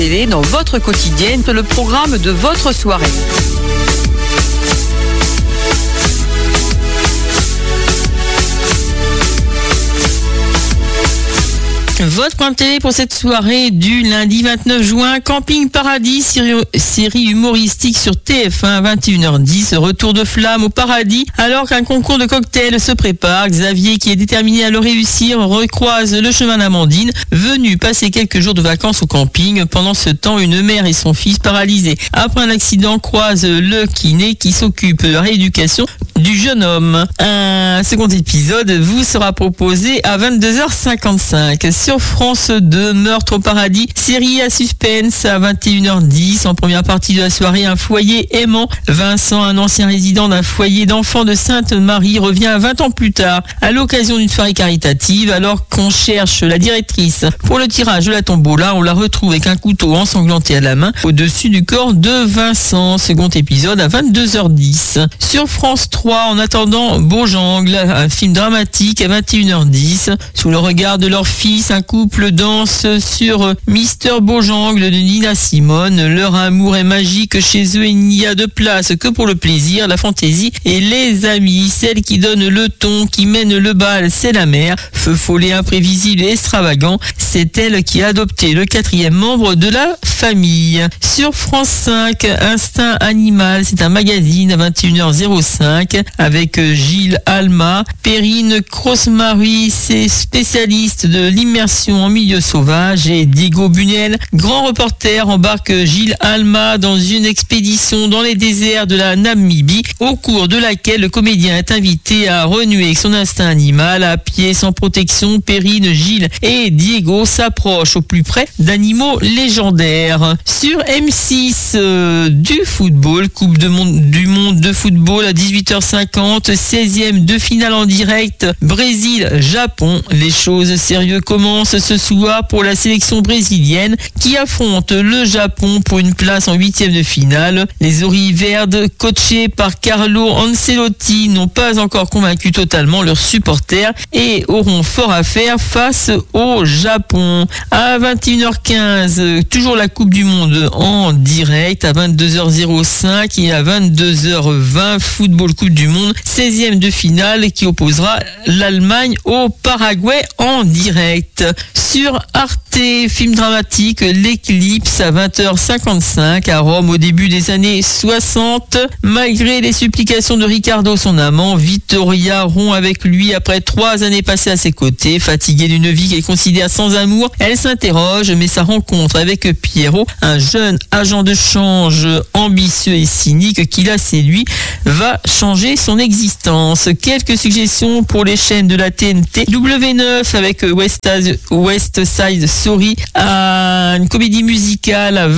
télé dans votre quotidienne, le programme de votre soirée. Votre point de télé pour cette soirée du lundi 29 juin, Camping Paradis, série humoristique sur TF1 à 21h10, retour de flamme au paradis. Alors qu'un concours de cocktails se prépare, Xavier, qui est déterminé à le réussir, recroise le chemin d'Amandine, venue passer quelques jours de vacances au camping. Pendant ce temps, une mère et son fils paralysés après un accident croisent le kiné qui s'occupe de la rééducation du jeune homme. Un second épisode vous sera proposé à 22h55. Sur France 2, Meurtre au paradis, série à suspense à 21h10. En première partie de la soirée, un foyer aimant. Vincent, un ancien résident d'un foyer d'enfants de Sainte-Marie, revient 20 ans plus tard à l'occasion d'une soirée caritative. Alors qu'on cherche la directrice pour le tirage de la tombola, on la retrouve avec un couteau ensanglanté à la main au-dessus du corps de Vincent. Second épisode à 22h10. Sur France 3, en attendant Beaujangle, un film dramatique à 21h10. Sous le regard de leur fils, un couple danse sur Mister Beaujangle de Nina Simone. Leur amour est magique chez eux, il n'y a de place que pour le plaisir, la fantaisie et les amis. Celle qui donne le ton, qui mène le bal, c'est la mère. Feu follet, imprévisible et extravagant, c'est elle qui a adopté le 4e membre de la famille. Sur France 5, Instinct Animal, c'est un magazine à 21h05 avec Gilles Alma. Perrine Cross-Marie, c'est spécialiste de l'immersion en milieu sauvage, et Diego Bunel, grand reporter, embarque Gilles Alma dans une expédition dans les déserts de la Namibie, au cours de laquelle le comédien est invité à renouer avec son instinct animal. À pied, sans protection, Perrine, Gilles et Diego s'approchent au plus près d'animaux légendaires. Sur M6, du football, Coupe du monde de football à 18h50, 16e de finale en direct, Brésil-Japon. Les choses sérieuses commencent ce soir pour la sélection brésilienne qui affronte le Japon pour une place en 8e de finale. Les Oris Verdes, coachés par Carlo Ancelotti, n'ont pas encore convaincu totalement leurs supporters et auront fort à faire face au Japon. À 21h15, toujours la Coupe du Monde en direct. À 22h05 et à 22h20, football Coupe du Monde, 16e de finale qui opposera l'Allemagne au Paraguay en direct. Sur Arte, film dramatique, L'éclipse à 20h55 à Rome au début des années 60. Malgré les supplications de Ricardo, son amant, Vittoria rompt avec lui après 3 années passées à ses côtés. Fatiguée d'une vie qu'elle considère sans amour, elle s'interroge, mais sa rencontre avec Piero, un jeune agent de change ambitieux et cynique qui l'a séduit, va changer son existence. Quelques suggestions pour les chaînes de la TNT. W9 avec West Side Story, une comédie musicale à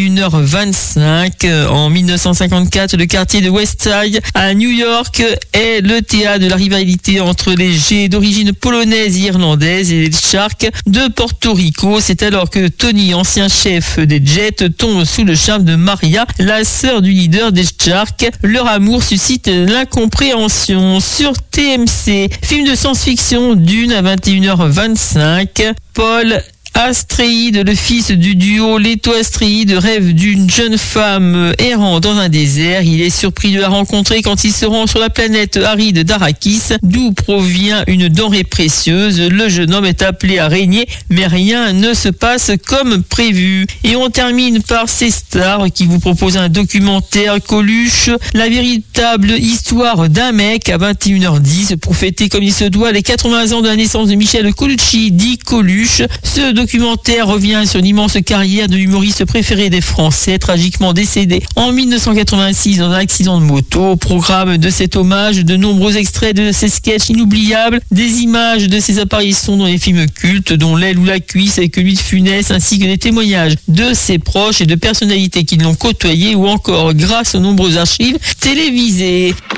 21h25. En 1954, le quartier de West Side à New York est le théâtre de la rivalité entre les Jets d'origine polonaise et irlandaise et les Sharks de Porto Rico. C'est alors que Tony, ancien chef des Jets, tombe sous le charme de Maria, la sœur du leader des Sharks. Leur amour suscite l'incompréhension. Sur TMC, film de science-fiction, Dune à 21h25. Paul Astréide, le fils du duo Leto Astréide, rêve d'une jeune femme errant dans un désert. Il est surpris de la rencontrer quand il se rend sur la planète aride d'Arrakis, d'où provient une denrée précieuse. Le jeune homme est appelé à régner, mais rien ne se passe comme prévu. Et on termine par ces stars qui vous proposent un documentaire, Coluche, la véritable histoire d'un mec, à 21h10 pour fêter comme il se doit les 80 ans de la naissance de Michel Colucci, dit Coluche. Ce documentaire revient sur l'immense carrière de l'humoriste préféré des Français, tragiquement décédé en 1986 dans un accident de moto. Au programme de cet hommage, de nombreux extraits de ses sketchs inoubliables, des images de ses apparitions dans les films cultes, dont L'aile ou la cuisse avec Louis de Funès, ainsi que des témoignages de ses proches et de personnalités qui l'ont côtoyé, ou encore grâce aux nombreuses archives télévisées.